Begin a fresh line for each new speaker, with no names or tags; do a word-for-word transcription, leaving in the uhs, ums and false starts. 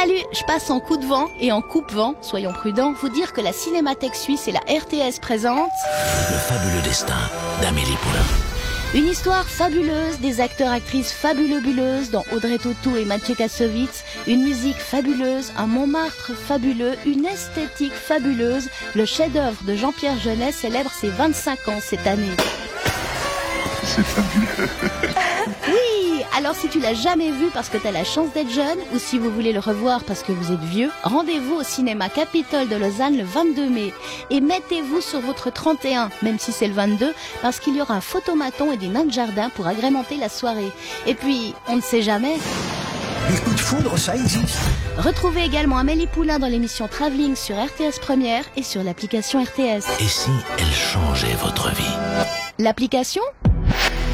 Salut, je passe en coup de vent et en coupe-vent, soyons prudents, vous dire que la Cinémathèque Suisse et la R T S présentent
Le fabuleux destin d'Amélie Poulain.
une histoire fabuleuse, des acteurs-actrices fabuleux-buleuses dans Audrey Tautou et Maciej Kassovitz, une musique fabuleuse, un Montmartre fabuleux, une esthétique fabuleuse. Le chef-d'œuvre de Jean-Pierre Jeunet célèbre ses vingt-cinq ans cette année.
C'est fabuleux.
Oui, alors si tu l'as jamais vu parce que t'as la chance d'être jeune, ou si vous voulez le revoir parce que vous êtes vieux, rendez-vous au cinéma Capitole de Lausanne le vingt-deux mai. Et mettez-vous sur votre trente et un, même si c'est le vingt-deux, parce qu'il y aura un photomaton et des nains de jardin pour agrémenter la soirée. Et puis, on ne sait jamais.
Les coups de foudre, ça existe.
Retrouvez également Amélie Poulain dans l'émission Travelling sur R T S Première et sur l'application R T S.
Et si elle changeait votre vie ?
L'application ?